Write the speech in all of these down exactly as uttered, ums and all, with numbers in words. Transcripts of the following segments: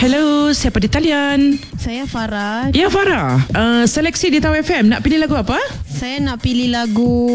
Hello, siapa di talian? Saya Farah. Ya, Farah. Uh, seleksi di Tahu F M. Nak pilih lagu apa? Saya nak pilih lagu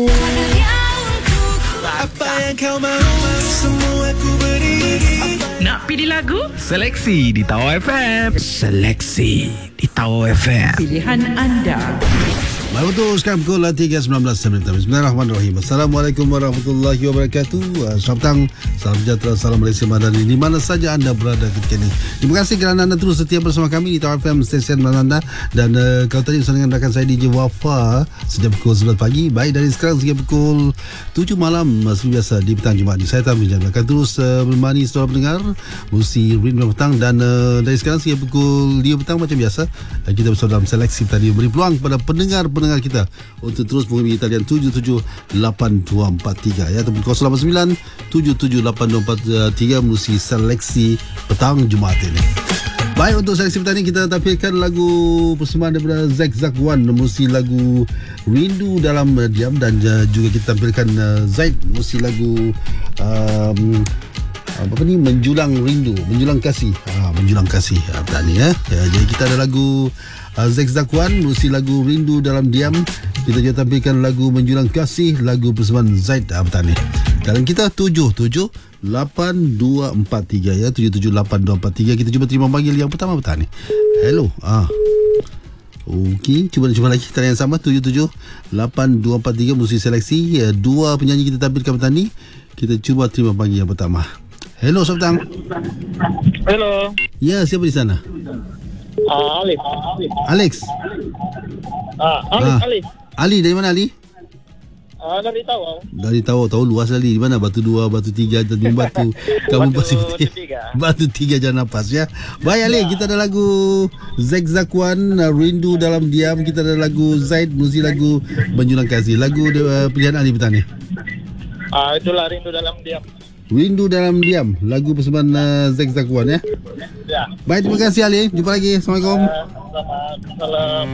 Apa yang kau mahu, semua ku beri. Nak pilih lagu? Seleksi di Tahu F M. Seleksi di Tahu F M. Pilihan anda. Baik, betul sekarang pukul tiga sembilan belas Bismillahirrahmanirrahim. Assalamualaikum warahmatullahi wabarakatuh. Selamat petang, salam sejahtera, salam Malaysia Madani di mana saja anda berada ketika ini. Terima kasih kerana anda terus setia bersama kami di Tahu F M, stesen anda. Dan uh, kalau tadi bersama dengan rakan saya D J Wafa sejak pukul sebelas pagi. Baik, dari sekarang sehingga pukul tujuh malam seperti biasa di petang Jumaat ini. Saya Tamim Jami akan terus uh, menemani saudara pendengar Musi Rindu Petang. Dan uh, dari sekarang sehingga pukul lima petang macam biasa, uh, kita bersama dalam seleksi tadi beri peluang kepada pendengar pendengar kita untuk terus menghubungi talian tujuh tujuh lapan dua empat tiga ya, ataupun kosong lapan sembilan tujuh tujuh lapan dua empat tiga melalui seleksi petang Jumaat ini. Baik, untuk seleksi petang ini kita tampilkan lagu persembahan daripada Zack Zakwan melalui lagu Rindu Dalam Diam, dan juga kita tampilkan Zaid melalui lagu um, apa ni, Menjulang Rindu, Menjulang Kasih, ha, Menjulang Kasih ha, petang ni ya. ya. Jadi kita ada lagu Uh, Zack Zakwan melalui lagu Rindu Dalam Diam. Kita juga tampilkan lagu Menjulang Kasih, lagu persembahan Zaid Abtani. Dan kita tujuh tujuh lapan dua empat tiga ya, tujuh tujuh lapan dua empat tiga. Kita cuba terima panggil yang pertama petang ni. Hello. Ah. Okey, cuba cuba lagi talian yang sama tujuh tujuh lapan dua empat tiga melalui seleksi ya, dua penyanyi kita tampilkan petang ni. Kita cuba terima panggil yang pertama. Hello, selamat petang. Hello. Ya, siapa di sana? Ah, Alif. Alex. Ah, Alif, Ah. Alif. Ali, dari mana Ali? Ah, dari Tawau. Dari tahu tahu luas Ali. Di mana? Batu dua, Batu tiga, Tanjung Batu. Kamu Batu- Pasir Putih. Batu tiga. Batu tiga Jalan Nafas ya. Baik Ali, kita ada lagu Zack Zakwan, Rindu Dalam Diam. Kita ada lagu Zaid, muzik lagu Menjulang Kasih. Lagu uh, pilihan Ali petang ni. Ah, itulah Rindu Dalam Diam. Rindu Dalam Diam, lagu persembahan uh, Zack Zakwan ya. Ya. Baik, terima kasih Ali. Jumpa lagi. Assalamualaikum. Ah, selamat malam.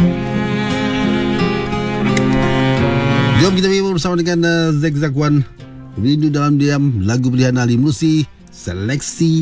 Jom kita bersama dengan uh, Zack Zakwan, Rindu Dalam Diam, lagu pilihan Ali, muzik seleksi